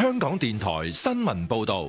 香港電台新聞報道。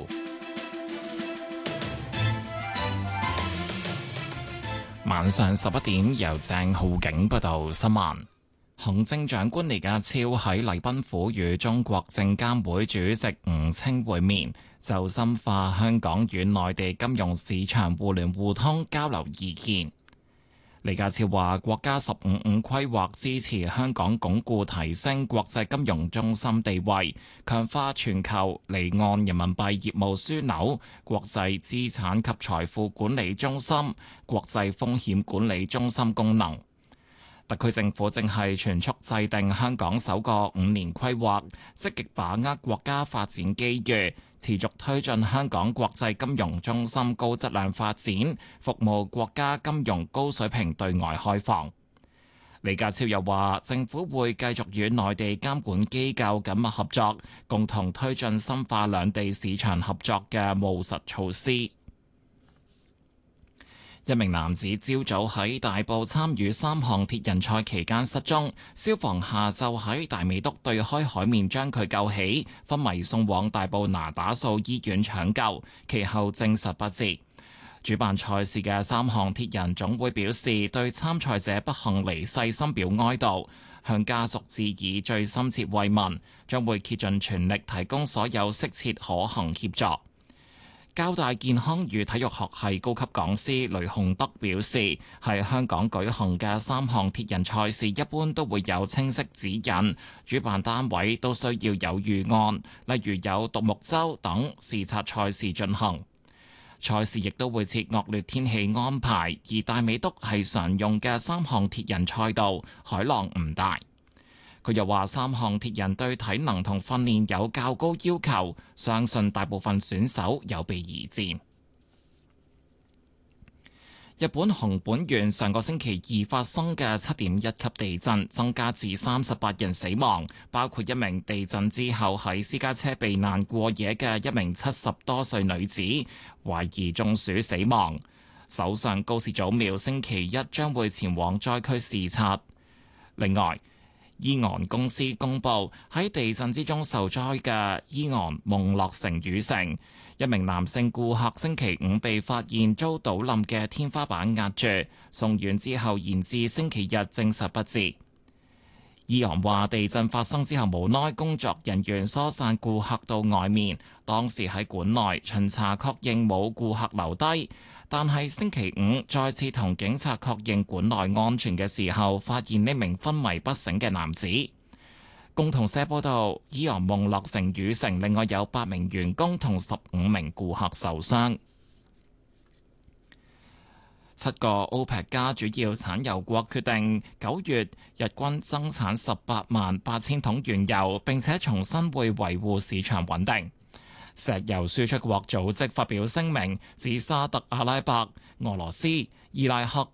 晚上11點，由鄭浩景報道新聞。行政長官李家超喺禮賓府與中國證監會主席吳清會面，就深化香港與內地金融市場互聯互通交流意見。李家超話：國家15+5規劃支持香港鞏固提升國際金融中心地位，強化全球離岸人民幣業務樞紐、國際資產及財富管理中心、國際風險管理中心功能。特區政府正係全速制定香港首個5年規劃，積極把握國家發展機遇，持續推進香港國際金融中心高質量發展，服務國家金融高水平對外開放。李家超又話，政府會繼續與內地監管機構緊密合作，共同推進深化兩地市場合作嘅務實措施。一名男子朝早喺大埔參與3項鐵人賽期間失蹤，消防下晝喺大美督對開海面將佢救起，昏迷送往大埔那打素醫院搶救，其後證實不治。主辦賽事嘅3項鐵人總會表示，對參賽者不幸離世深表哀悼，向家屬致以最深切慰問，將會竭盡全力提供所有適切可行協助。交大健康與體育學系高級講師雷洪德表示，喺香港舉行嘅3項鐵人賽事一般都會有清晰指引，主辦單位都需要有預案，例如有獨木舟等視察賽事進行。賽事亦都會設惡劣天氣安排，而大美督係常用嘅3項鐵人賽道，海浪唔大。佢又話3項鐵人對體能同訓練有較高要求，相信大部分選手有備而戰。日本熊本縣上個星期2發生嘅7.1級地震，增加至38人死亡，包括一名地震之後喺私家車避難過夜嘅一名70多歲女子，懷疑中暑死亡。首相高市早苗星期一將會前往災區視察。另外，伊昂公司公佈喺地震之中受災嘅伊昂夢樂城宇城，一名男性顧客星期5被發現遭倒冧嘅天花板壓住，送院之後延至星期日證實不治。伊昂話地震發生之後無奈工作人員疏散顧客到外面，當時喺館內巡查確認冇顧客留低，但係星期5再次同警察確認館內安全嘅時候，發現呢名昏迷不醒嘅男子。共同社報道，伊昂夢樂城宇城另外有8名員工同15名顧客受傷。7個 OPEC 加主要產油國決定9月日均增產188000桶原油，並且重申會維護市場穩定。石油輸出國組織發表聲明，指沙特阿拉伯、俄羅斯、伊拉克、